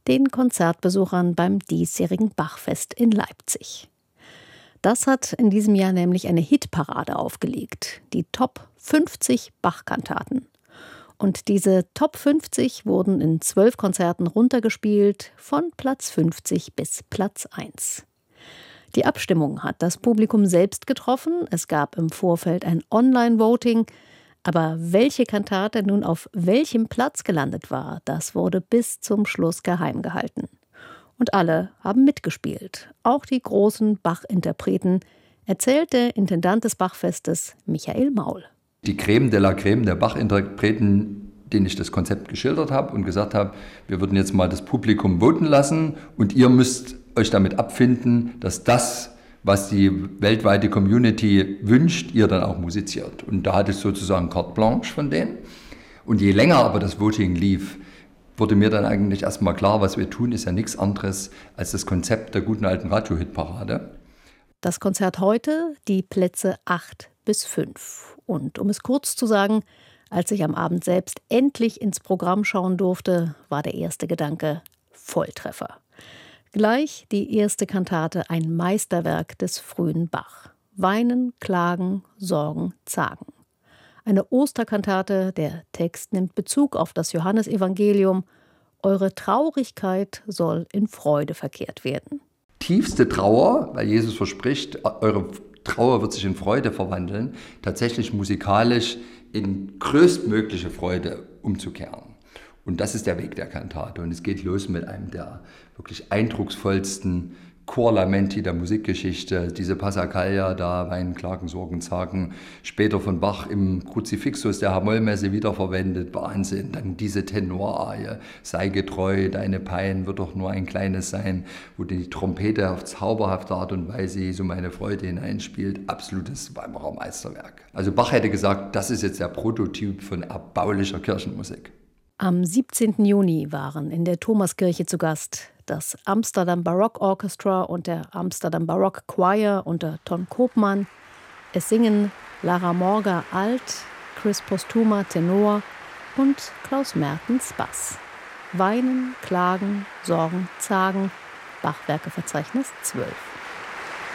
den Konzertbesuchern beim diesjährigen Bachfest in Leipzig. Das hat in diesem Jahr nämlich eine Hitparade aufgelegt, die Top 50 Bach-Kantaten. Und diese Top 50 wurden in 12 Konzerten runtergespielt, von Platz 50 bis Platz 1. Die Abstimmung hat das Publikum selbst getroffen. Es gab im Vorfeld ein Online-Voting. Aber welche Kantate nun auf welchem Platz gelandet war, das wurde bis zum Schluss geheim gehalten. Und alle haben mitgespielt, auch die großen Bach-Interpreten, erzählt der Intendant des Bachfestes Michael Maul. Die Creme de la Creme der Bach-Interpreten, denen ich das Konzept geschildert habe und gesagt habe, wir würden jetzt mal das Publikum voten lassen und ihr müsst euch damit abfinden, dass das, was die weltweite Community wünscht, ihr dann auch musiziert. Und da hatte ich sozusagen carte blanche von denen. Und je länger aber das Voting lief, wurde mir dann eigentlich erstmal klar, was wir tun, ist ja nichts anderes als das Konzept der guten alten Radio-Hitparade. Das Konzert heute, die Plätze 8 bis 5. Und um es kurz zu sagen, als ich am Abend selbst endlich ins Programm schauen durfte, war der erste Gedanke Volltreffer. Gleich die erste Kantate, ein Meisterwerk des frühen Bach. Weinen, klagen, sorgen, zagen. Eine Osterkantate, der Text nimmt Bezug auf das Johannesevangelium. Eure Traurigkeit soll in Freude verkehrt werden. Tiefste Trauer, weil Jesus verspricht, eure Trauer wird sich in Freude verwandeln, tatsächlich musikalisch in größtmögliche Freude umzukehren. Und das ist der Weg der Kantate. Und es geht los mit einem der wirklich eindrucksvollsten Chorlamenti der Musikgeschichte. Diese Passacaglia da, Weinen, Klagen, Sorgen, Zagen. Später von Bach im Kruzifixus der H-Moll-Messe wiederverwendet. Wahnsinn. Dann diese Tenorarie. Sei getreu, deine Pein wird doch nur ein kleines sein. Wo die Trompete auf zauberhafte Art und Weise Jesu meine Freude hineinspielt. Absolutes Weimarer Meisterwerk. Also Bach hätte gesagt, das ist jetzt der Prototyp von erbaulicher Kirchenmusik. Am 17. Juni waren in der Thomaskirche zu Gast das Amsterdam Baroque Orchestra und der Amsterdam Baroque Choir unter Ton Koopman. Es singen Lara Morga Alt, Chris Postuma Tenor und Klaus Mertens Bass. Weinen, klagen, sorgen, zagen. Bachwerkeverzeichnis 12.